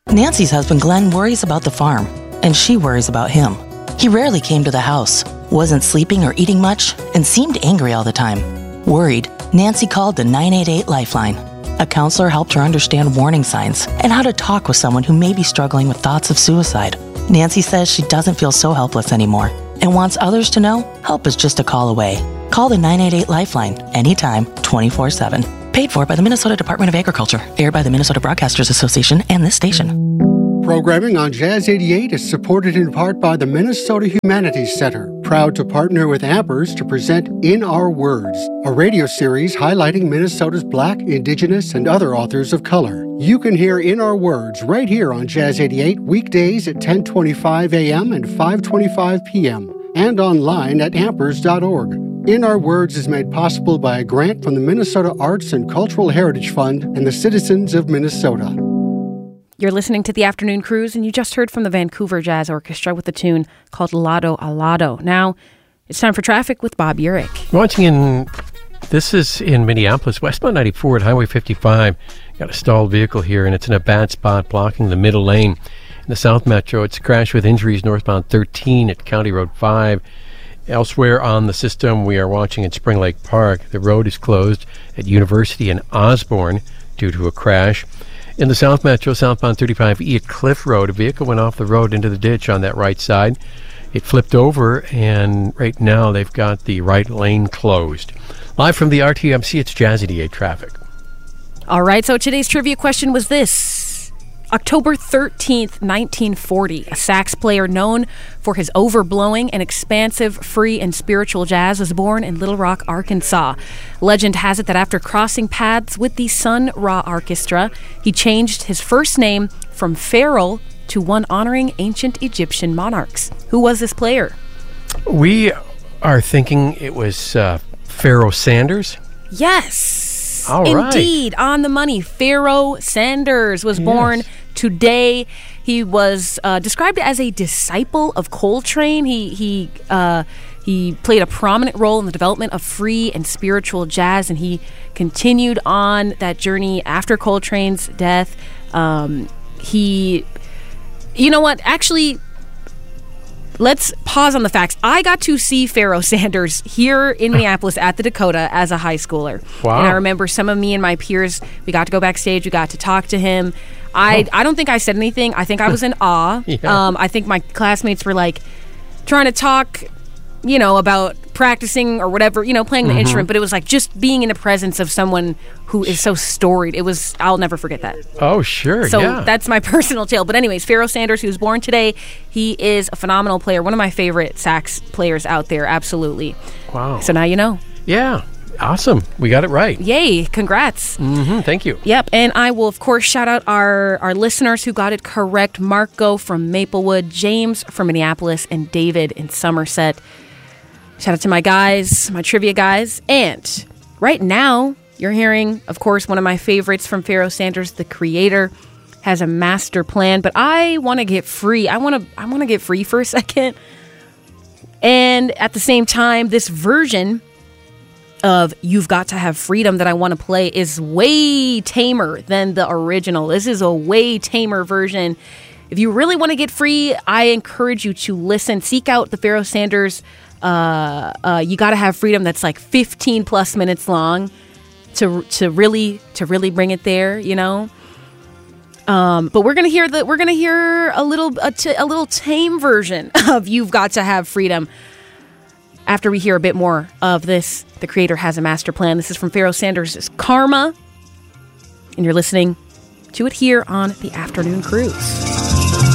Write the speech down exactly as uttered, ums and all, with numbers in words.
Nancy's husband Glenn worries about the farm, and she worries about him. He rarely came to the house, wasn't sleeping or eating much, and seemed angry all the time. Worried, Nancy called the nine eight eight Lifeline. A counselor helped her understand warning signs and how to talk with someone who may be struggling with thoughts of suicide. Nancy says she doesn't feel so helpless anymore and wants others to know help is just a call away. Call the nine eight eight Lifeline anytime, twenty-four seven. Paid for by the Minnesota Department of Agriculture. Aired by the Minnesota Broadcasters Association and this station. Programming on Jazz eighty-eight is supported in part by the Minnesota Humanities Center, proud to partner with Ampers to present In Our Words, a radio series highlighting Minnesota's Black, Indigenous, and other authors of color. You can hear In Our Words right here on Jazz eighty-eight, weekdays at ten twenty-five a.m. and five twenty-five p.m., and online at ampers dot org. In Our Words is made possible by a grant from the Minnesota Arts and Cultural Heritage Fund and the citizens of Minnesota. You're listening to The Afternoon Cruise, and you just heard from the Vancouver Jazz Orchestra with a tune called Lado a Lado. Now, it's time for traffic with Bob Urich. Watching in, this is in Minneapolis, westbound ninety-four at Highway fifty-five. Got a stalled vehicle here, and it's in a bad spot blocking the middle lane. In the South Metro, it's a crash with injuries northbound thirteen at County Road five. Elsewhere on the system, we are watching at Spring Lake Park. The road is closed at University and Osborne due to a crash. In the South Metro, southbound thirty-five E at Cliff Road, a vehicle went off the road into the ditch on that right side. It flipped over, and right now they've got the right lane closed. Live from the R T M C, it's Jazz eighty-eight traffic. All right, so today's trivia question was this. October thirteenth, nineteen forty, a sax player known for his overblowing and expansive free and spiritual jazz was born in Little Rock, Arkansas. Legend has it that after crossing paths with the Sun Ra Orchestra, he changed his first name from Farrell to one honoring ancient Egyptian monarchs. Who was this player? We are thinking it was uh, Pharoah Sanders. Yes. All right. Indeed, on the money. Pharoah Sanders was Yes. born today. He was uh, described as a disciple of Coltrane. He he uh, he played a prominent role in the development of free and spiritual jazz, and he continued on that journey after Coltrane's death. Um, he, you know what? Actually, let's pause on the facts. I got to see Pharoah Sanders here in Minneapolis at the Dakota as a high schooler. Wow. And I remember some of me and my peers, we got to go backstage, we got to talk to him. I, I don't think I said anything. I think I was in awe. Yeah. Um, I think my classmates were like trying to talk, you know, about practicing or whatever, you know, playing the Mm-hmm. instrument. But it was like just being in the presence of someone who is so storied. It was, I'll never forget that. Oh, sure, So yeah. that's my personal tale. But anyways, Pharoah Sanders, who was born today, he is a phenomenal player. One of my favorite sax players out there, absolutely. Wow. So now you know. Yeah, awesome. We got it right. Yay, congrats. Mm-hmm. Thank you. Yep, and I will, of course, shout out our, our listeners who got it correct. Marco from Maplewood, James from Minneapolis, and David in Somerset. Shout out to my guys, my trivia guys. And right now, you're hearing, of course, one of my favorites from Pharoah Sanders, The Creator, has a master plan. But I want to get free. I want to I want to get free for a second. And at the same time, this version of You've Got to Have Freedom that I want to play is way tamer than the original. This is a way tamer version. If you really want to get free, I encourage you to listen. Seek out the Pharoah Sanders uh, uh, You Gotta Have Freedom that's like fifteen plus minutes long to to really to really bring it there, you know. Um, but we're gonna hear the we're gonna hear a little a, t- a little tame version of You've Got to Have Freedom after we hear a bit more of this. The Creator Has a Master Plan. This is from Pharoah Sanders' Karma, and you're listening to it here on The Afternoon Cruise.